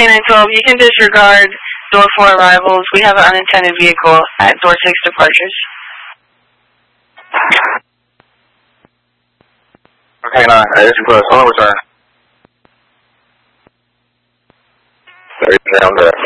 K912, you can disregard door 4 arrivals. We have an unattended vehicle at door 6 departures. Okay, 9, it's plus, on return. 30 down there.